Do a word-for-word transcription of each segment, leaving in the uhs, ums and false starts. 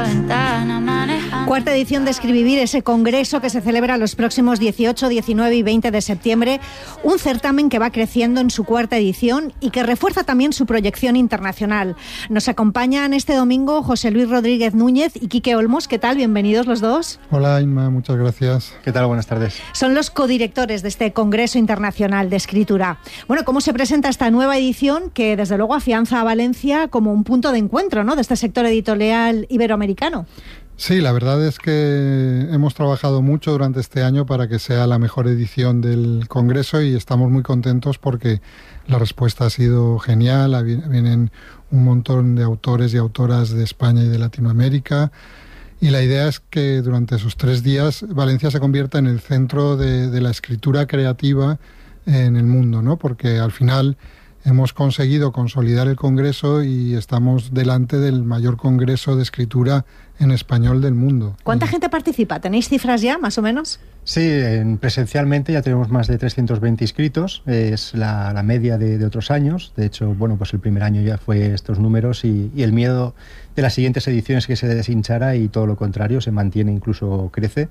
ventana manejando. Cuarta edición de Escribivir, ese congreso que se celebra los próximos dieciocho, diecinueve y veinte de septiembre. Un certamen que va creciendo en su cuarta edición y que refuerza también su proyección internacional. Nos acompañan este domingo José Luis Rodríguez Núñez y Quique Olmos. ¿Qué tal? Bienvenidos los dos. Hola Inma, muchas gracias. ¿Qué tal? Buenas tardes. Son los codirectores de este Congreso Internacional de Escritura. Bueno, ¿cómo se presenta esta nueva edición que desde luego afianza a Valencia como un punto de encuentro, ¿no?, de este sector editorial iberoamericano? Sí, la verdad es que hemos trabajado mucho durante este año para que sea la mejor edición del Congreso y estamos muy contentos porque la respuesta ha sido genial. Vienen un montón de autores y autoras de España y de Latinoamérica y la idea es que durante esos tres días Valencia se convierta en el centro de, de la escritura creativa en el mundo, ¿no? Porque al final hemos conseguido consolidar el Congreso y estamos delante del mayor congreso de escritura en español del mundo. ¿Cuánta y... gente participa? ¿Tenéis cifras ya, más o menos? Sí, en, presencialmente ya tenemos más de trescientos veinte inscritos, es la, la media de, de otros años. De hecho, bueno, pues el primer año ya fue estos números y, y el miedo de las siguientes ediciones que se deshinchara y todo lo contrario, se mantiene, incluso crece.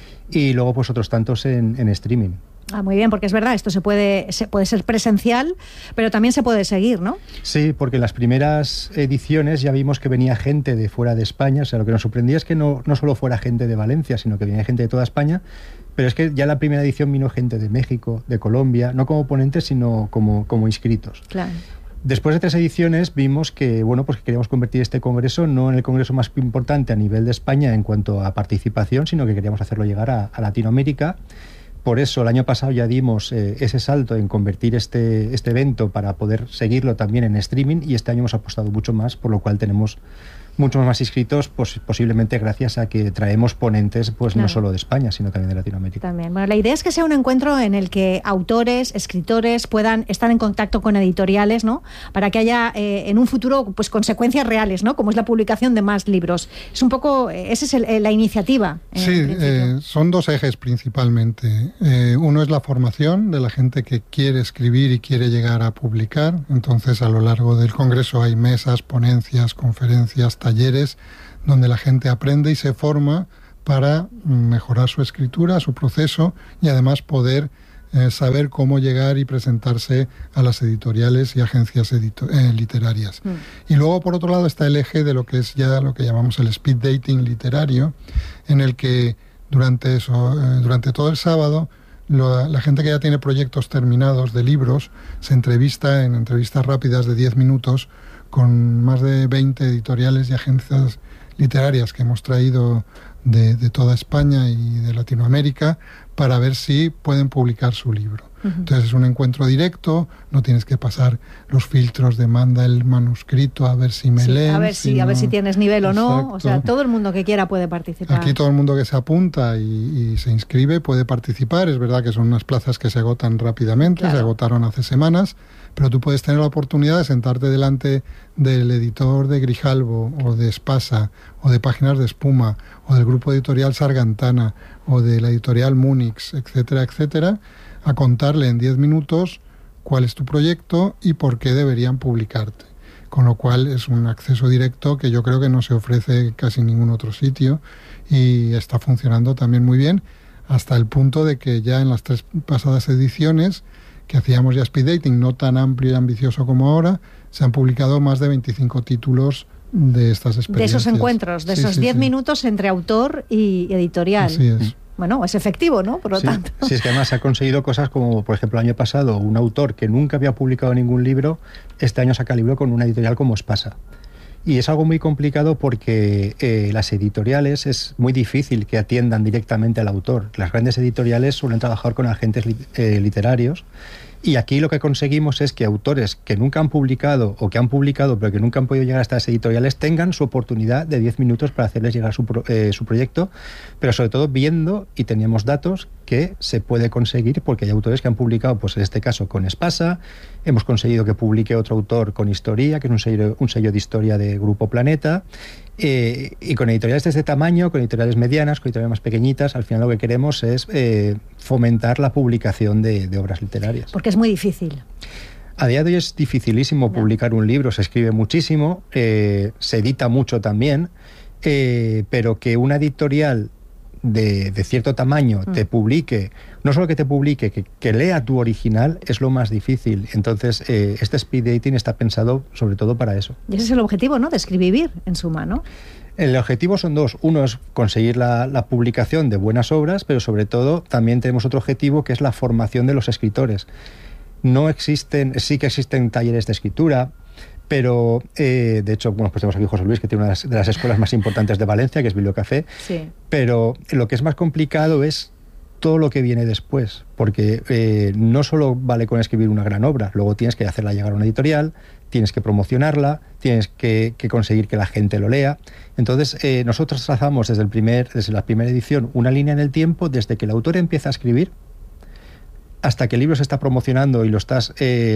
Y luego pues otros tantos en, en streaming. Ah, muy bien, porque es verdad, esto se puede, se puede ser presencial, pero también se puede seguir, ¿no? Sí, porque en las primeras ediciones ya vimos que venía gente de fuera de España. O sea, lo que nos sorprendía es que no, no solo fuera gente de Valencia, sino que venía gente de toda España. Pero es que ya en la primera edición vino gente de México, de Colombia, no como ponentes, sino como, como inscritos. Claro. Después de tres ediciones vimos que, bueno, pues que queríamos convertir este congreso no en el congreso más importante a nivel de España en cuanto a participación, sino que queríamos hacerlo llegar a, a Latinoamérica. Por eso el año pasado ya dimos eh, ese salto en convertir este, este evento para poder seguirlo también en streaming y este año hemos apostado mucho más, por lo cual tenemos muchos más inscritos, pues, posiblemente gracias a que traemos ponentes pues claro, no solo de España, sino también de Latinoamérica. También. Bueno, la idea es que sea un encuentro en el que autores, escritores puedan estar en contacto con editoriales, ¿no?, para que haya eh, en un futuro pues consecuencias reales, ¿no?, como es la publicación de más libros. Es un poco, esa es el, la iniciativa. Sí, eh, son dos ejes principalmente. Eh, uno es la formación de la gente que quiere escribir y quiere llegar a publicar. Entonces, a lo largo del Congreso hay mesas, ponencias, conferencias, talleres donde la gente aprende y se forma para mejorar su escritura, su proceso y además poder eh, saber cómo llegar y presentarse a las editoriales y agencias edito- eh, literarias. Mm. Y luego, por otro lado, está el eje de lo que es ya lo que llamamos el speed dating literario, en el que durante, eso, eh, durante todo el sábado lo, la gente que ya tiene proyectos terminados de libros se entrevista en entrevistas rápidas de diez minutos con más de veinte editoriales y agencias literarias que hemos traído de, de toda España y de Latinoamérica para ver si pueden publicar su libro. Uh-huh. Entonces es un encuentro directo, no tienes que pasar los filtros de manda el manuscrito a ver si me sí, leen. A ver, si, sino... a ver si tienes nivel o no. Exacto. O sea, todo el mundo que quiera puede participar. Aquí todo el mundo que se apunta y, y se inscribe puede participar. Es verdad que son unas plazas que se agotan rápidamente, claro, se agotaron hace semanas, pero tú puedes tener la oportunidad de sentarte delante del editor de Grijalbo o de Espasa o de Páginas de Espuma o del grupo editorial Sargantana o de la editorial Múnich, etcétera, etcétera, a contarle en diez minutos cuál es tu proyecto y por qué deberían publicarte. Con lo cual es un acceso directo que yo creo que no se ofrece casi en ningún otro sitio y está funcionando también muy bien, hasta el punto de que ya en las tres pasadas ediciones que hacíamos ya speed dating, no tan amplio y ambicioso como ahora, se han publicado más de veinticinco títulos de estas experiencias. De esos encuentros, de sí, esos sí, diez sí. minutos entre autor y editorial. Así es. Bueno, es efectivo, ¿no? Por lo sí, tanto. Sí, es que además ha conseguido cosas como, por ejemplo, el año pasado, un autor que nunca había publicado ningún libro, este año saca libro con una editorial como Espasa. Y es algo muy complicado porque eh, las editoriales es muy difícil que atiendan directamente al autor. Las grandes editoriales suelen trabajar con agentes li- eh, literarios. Y aquí lo que conseguimos es que autores que nunca han publicado o que han publicado pero que nunca han podido llegar a estas editoriales tengan su oportunidad de diez minutos para hacerles llegar su, pro, eh, su proyecto, pero sobre todo viendo, y teníamos datos, que se puede conseguir porque hay autores que han publicado, pues en este caso con Espasa, hemos conseguido que publique otro autor con Historia, que es un sello, un sello de historia de Grupo Planeta, eh, y con editoriales de este tamaño, con editoriales medianas, con editoriales más pequeñitas. Al final lo que queremos es eh, fomentar la publicación de, de obras literarias. Porque es muy difícil. A día de hoy es dificilísimo no. publicar un libro, se escribe muchísimo, eh, se edita mucho también, eh, pero que una editorial de, de cierto tamaño mm. te publique, no solo que te publique, que, que lea tu original, es lo más difícil. Entonces, eh, este speed dating está pensado sobre todo para eso. Y ese es el objetivo, ¿no?, de escribir, en suma, ¿no? El objetivo son dos. Uno es conseguir la, la publicación de buenas obras, pero sobre todo también tenemos otro objetivo, que es la formación de los escritores. No existen, sí que existen talleres de escritura, pero eh, de hecho, bueno, pues tenemos aquí a José Luis, que tiene una de las, de las escuelas más importantes de Valencia, que es Bibliocafé. Sí. Pero lo que es más complicado es todo lo que viene después, porque eh, no solo vale con escribir una gran obra, luego tienes que hacerla llegar a una editorial, tienes que promocionarla, tienes que, que conseguir que la gente lo lea. Entonces, eh, nosotros trazamos desde, el primer, desde la primera edición una línea en el tiempo, desde que el autor empieza a escribir hasta que el libro se está promocionando y lo estás eh,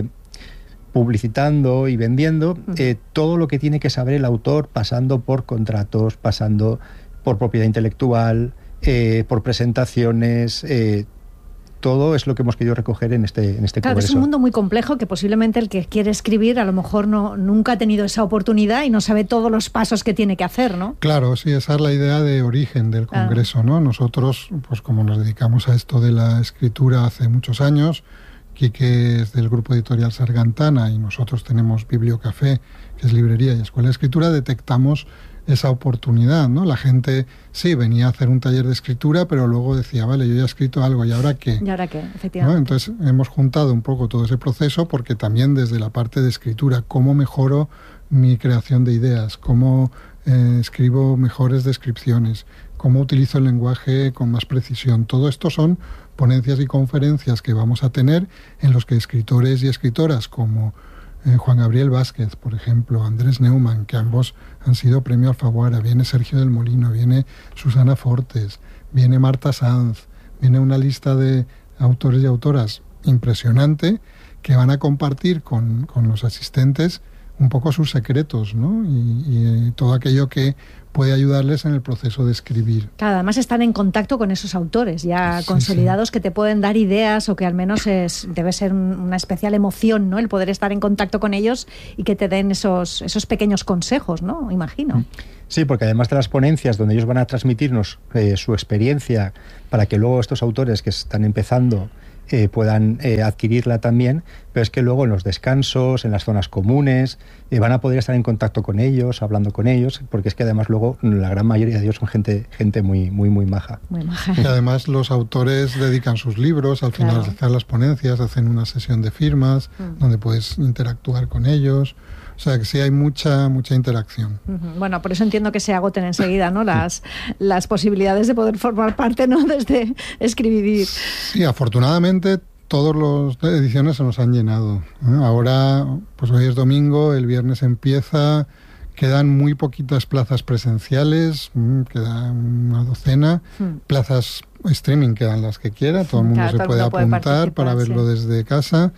publicitando y vendiendo, eh, todo lo que tiene que saber el autor, pasando por contratos, pasando por propiedad intelectual, eh, por presentaciones, eh, todo es lo que hemos querido recoger en este, en este claro, congreso. Es un mundo muy complejo que posiblemente el que quiere escribir a lo mejor no, nunca ha tenido esa oportunidad y no sabe todos los pasos que tiene que hacer, ¿no? Claro, sí, esa es la idea de origen del congreso, ¿no? Nosotros, pues como nos dedicamos a esto de la escritura hace muchos años, Quique es del grupo editorial Sargantana y nosotros tenemos Bibliocafé, que es librería y escuela de escritura, detectamos esa oportunidad, ¿no? La gente, sí, venía a hacer un taller de escritura, pero luego decía, vale, yo ya he escrito algo, ¿y ahora qué? ¿Y ahora qué? Efectivamente. ¿No? Entonces, hemos juntado un poco todo ese proceso, porque también desde la parte de escritura, cómo mejoro mi creación de ideas, cómo eh, escribo mejores descripciones, cómo utilizo el lenguaje con más precisión. Todo esto son ponencias y conferencias que vamos a tener en los que escritores y escritoras como eh, Juan Gabriel Vázquez, por ejemplo, Andrés Neumann, que ambos han sido premio Alfaguara, viene Sergio del Molino, viene Susana Fortes, viene Marta Sanz, viene una lista de autores y autoras impresionante que van a compartir con, con los asistentes un poco sus secretos, ¿no? Y, y eh, todo aquello que puede ayudarles en el proceso de escribir. Claro, además están en contacto con esos autores ya sí, consolidados sí. que te pueden dar ideas o que al menos es, debe ser un, una especial emoción, ¿no? El poder estar en contacto con ellos y que te den esos, esos pequeños consejos, ¿no? Imagino. Sí, porque además de las ponencias donde ellos van a transmitirnos eh, su experiencia para que luego estos autores que están empezando Eh, puedan eh, adquirirla también, pero es que luego en los descansos, en las zonas comunes, eh, van a poder estar en contacto con ellos, hablando con ellos, porque es que además luego la gran mayoría de ellos son gente gente muy muy muy maja. Muy maja. Y además los autores dedican sus libros, al final claro. de hacer las ponencias, hacen una sesión de firmas, mm. donde puedes interactuar con ellos. O sea, que sí hay mucha mucha interacción. Uh-huh. Bueno, por eso entiendo que se agoten enseguida, ¿no? Las, las posibilidades de poder formar parte, ¿no? Desde escribir. Sí, afortunadamente todas las ediciones se nos han llenado. ¿eh? Ahora, pues hoy es domingo, el viernes empieza, quedan muy poquitas plazas presenciales, quedan una docena, hmm. plazas streaming quedan las que quiera, todo el mundo claro, se todo puede mundo apuntar puede para verlo sí. desde casa.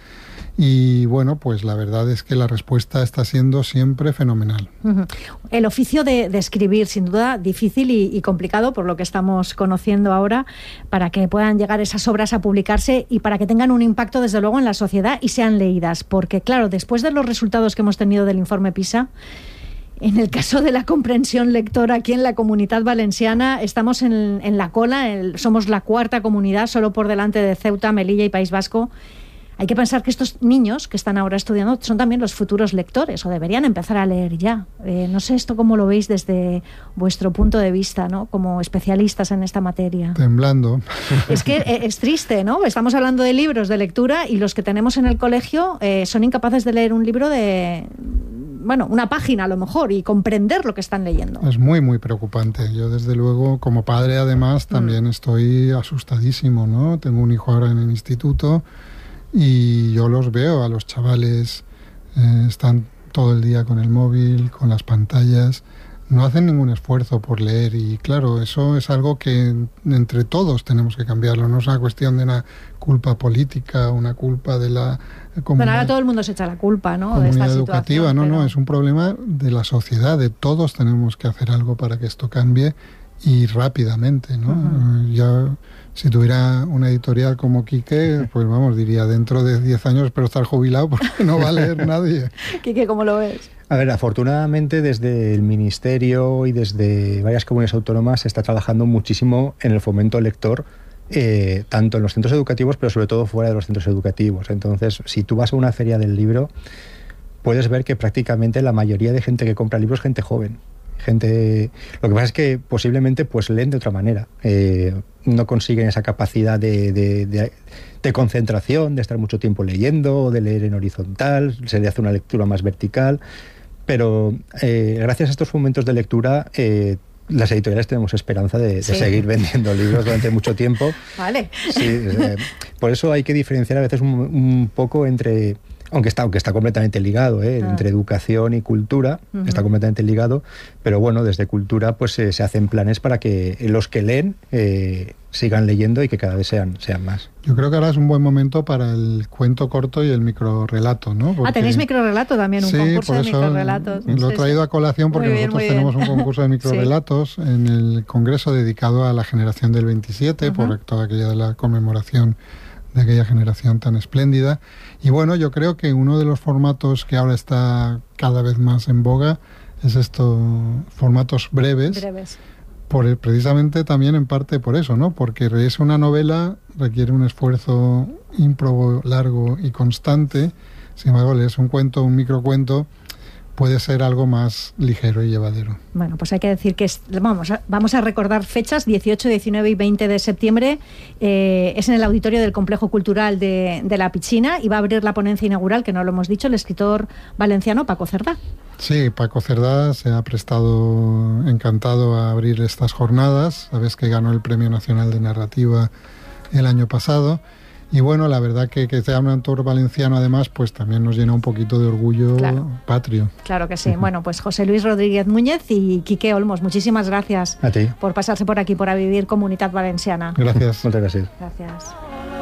Y bueno, pues la verdad es que la respuesta está siendo siempre fenomenal. Uh-huh. El oficio de, de escribir, sin duda, difícil y, y complicado, por lo que estamos conociendo ahora, para que puedan llegar esas obras a publicarse y para que tengan un impacto, desde luego, en la sociedad y sean leídas. Porque, claro, después de los resultados que hemos tenido del informe PISA, en el caso de la comprensión lectora aquí en la Comunitat Valenciana, estamos en, en la cola, el, somos la cuarta comunidad, solo por delante de Ceuta, Melilla y País Vasco. Hay que pensar que estos niños que están ahora estudiando son también los futuros lectores, o deberían empezar a leer ya. Eh, no sé esto cómo lo veis desde vuestro punto de vista, ¿no? Como especialistas en esta materia. Temblando. Es que eh, es triste, ¿no? Estamos hablando de libros de lectura y los que tenemos en el colegio eh, son incapaces de leer un libro de... bueno, una página a lo mejor y comprender lo que están leyendo. Es muy, muy preocupante. Yo, desde luego, como padre, además, también mm. estoy asustadísimo, ¿no? Tengo un hijo ahora en el instituto y yo los veo a los chavales, eh, están todo el día con el móvil, con las pantallas, no hacen ningún esfuerzo por leer y claro, eso es algo que entre todos tenemos que cambiarlo, no es una cuestión de una culpa política, una culpa de la comunidad. Bueno, ahora todo el mundo se echa la culpa, ¿no? Comunidad de esta educativa, no, pero... no, es un problema de la sociedad, de todos tenemos que hacer algo para que esto cambie y rápidamente, ¿no? Uh-huh. Ya, si tuviera una editorial como Quique, pues vamos, diría dentro de diez años espero estar jubilado porque no va a leer nadie. Quique, ¿cómo lo ves? A ver, afortunadamente desde el Ministerio y desde varias comunidades autónomas se está trabajando muchísimo en el fomento lector, eh, tanto en los centros educativos, pero sobre todo fuera de los centros educativos. Entonces, si tú vas a una feria del libro, puedes ver que prácticamente la mayoría de gente que compra libros es gente joven. Gente, lo que pasa es que posiblemente pues leen de otra manera, eh, no consiguen esa capacidad de, de, de, de concentración, de estar mucho tiempo leyendo, o de leer en horizontal, se le hace una lectura más vertical, pero eh, gracias a estos momentos de lectura eh, las editoriales tenemos esperanza de, sí. de seguir vendiendo libros durante mucho tiempo. Vale. Sí, eh, por eso hay que diferenciar a veces un, un poco entre... Aunque está, aunque está completamente ligado, ¿eh? ah. entre educación y cultura, uh-huh. está completamente ligado, pero bueno, desde cultura pues eh, se hacen planes para que los que leen eh, sigan leyendo y que cada vez sean, sean más. Yo creo que ahora es un buen momento para el cuento corto y el microrrelato, ¿no? Porque, ah, tenéis microrrelato también, un sí, concurso por de eso microrelatos. Lo he traído a colación porque bien, nosotros tenemos un concurso de microrelatos sí. en el congreso dedicado a la generación del veintisiete, uh-huh. por toda aquella de la conmemoración de aquella generación tan espléndida. Y bueno, yo creo que uno de los formatos que ahora está cada vez más en boga es estos formatos breves, breves. Por, precisamente también en parte por eso, ¿no? Porque leerse una novela requiere un esfuerzo ímprobo, largo y constante. Sin embargo, leerse un cuento, un microcuento, puede ser algo más ligero y llevadero. Bueno, pues hay que decir que es, vamos, a, vamos a recordar fechas, dieciocho, diecinueve y veinte de septiembre. Eh, es en el auditorio del Complejo Cultural de, de La Pichina y va a abrir la ponencia inaugural, que no lo hemos dicho, el escritor valenciano Paco Cerdá. Sí, Paco Cerdá se ha prestado encantado a abrir estas jornadas. Sabes que ganó el Premio Nacional de Narrativa el año pasado. Y bueno, la verdad que que sea un autor valenciano además, pues también nos llena un poquito de orgullo claro. patrio. Claro que sí. Uh-huh. Bueno, pues José Luis Rodríguez Núñez y Quique Olmos, muchísimas gracias a ti por pasarse por aquí, por A Vivir Comunitat Valenciana. Gracias. Muchas gracias. Gracias.